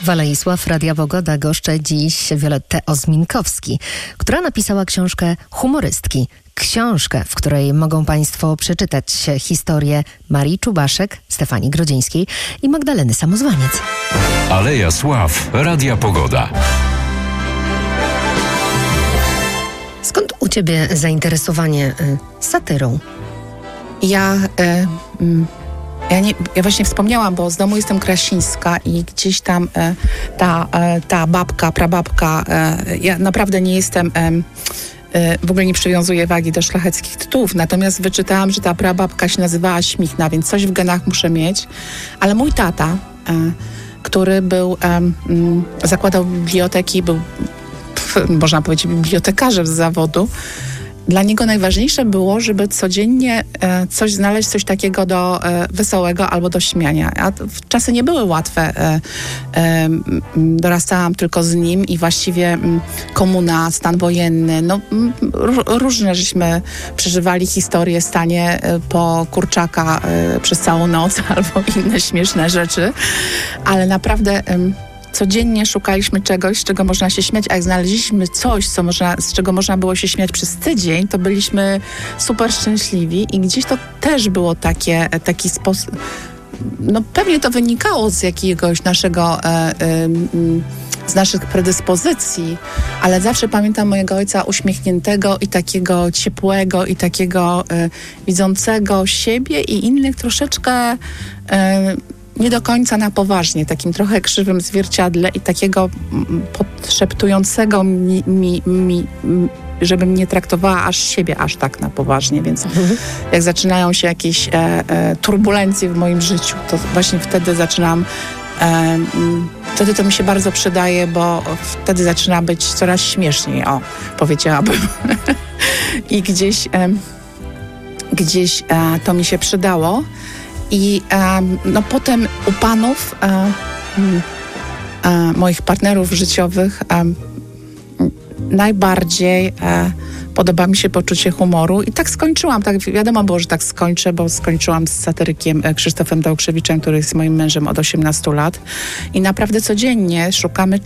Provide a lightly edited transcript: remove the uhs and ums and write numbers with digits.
Waleisław, Radia Pogoda, goszczę dziś Violettę Ozminkowski, która napisała książkę Humorystki. Książkę, w której mogą Państwo przeczytać historię Marii Czubaszek, Stefanii Grodzieńskiej i Magdaleny Samozwaniec. Aleja Sław, Radia Pogoda. Skąd u Ciebie zainteresowanie satyrą? Ja właśnie wspomniałam, bo z domu jestem krasińska i gdzieś tam ta babka, prababka, ja naprawdę nie jestem, w ogóle nie przywiązuję wagi do szlacheckich tytułów, natomiast wyczytałam, że ta prababka się nazywała Śmichna, więc coś w genach muszę mieć, ale mój tata, który był, zakładał biblioteki, był, można powiedzieć, bibliotekarzem z zawodu. Dla niego najważniejsze było, żeby codziennie znaleźć coś takiego wesołego albo do śmiania. A czasy nie były łatwe. Dorastałam tylko z nim i właściwie komuna, stan wojenny. Różne żeśmy przeżywali historie, stanie po kurczaka przez całą noc albo inne śmieszne rzeczy. Ale naprawdę codziennie szukaliśmy czegoś, z czego można się śmiać, a jak znaleźliśmy coś, z czego można było się śmiać przez tydzień, to byliśmy super szczęśliwi i gdzieś to też było taki sposób. Pewnie to wynikało z jakiegoś z naszych predyspozycji, ale zawsze pamiętam mojego ojca uśmiechniętego i takiego ciepłego i takiego widzącego siebie i innych troszeczkę nie do końca na poważnie, takim trochę krzywym zwierciadle i takiego podszeptującego mi, żebym nie traktowała siebie aż tak na poważnie, więc jak zaczynają się jakieś turbulencje w moim życiu, to właśnie wtedy zaczynam, wtedy to mi się bardzo przydaje, bo wtedy zaczyna być coraz śmieszniej, powiedziałabym. I gdzieś to mi się przydało. I potem u panów, moich partnerów życiowych, najbardziej podoba mi się poczucie humoru. I tak skończyłam, tak wiadomo było, że tak skończę, bo skończyłam z satyrykiem Krzysztofem Dałkrzewiczem, który jest moim mężem od 18 lat. I naprawdę codziennie szukamy